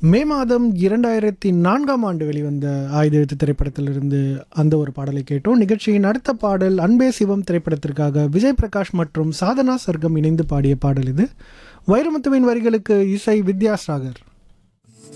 மே மாதம் 2004ஆம் ஆண்டு வெளிவந்த ஆயுத எழுத்து திரைப்படத்திலிருந்து அந்த ஒரு பாடலை கேட்டோம். நிகழ்ச்சியின் அடுத்த பாடல் அன்பே சிவம் திரைப்படத்திற்காக விஜய் பிரகாஷ் மற்றும் சாதனா சர்க்கம் இணைந்து பாடிய பாடல் இது. வைரமுத்துவின் வரிகளுக்கு இசை வித்யாசாகர்.